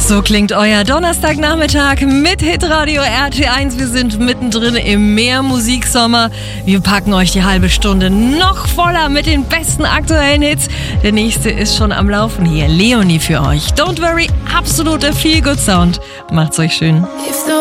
So klingt euer Donnerstagnachmittag mit Hitradio RT1. Wir sind mittendrin im Mehrmusiksommer. Wir packen euch die halbe Stunde noch voller mit den besten aktuellen Hits. Der nächste ist schon am Laufen hier. Leonie für euch. Don't worry, absoluter Feel-Good-Sound. Macht's euch schön.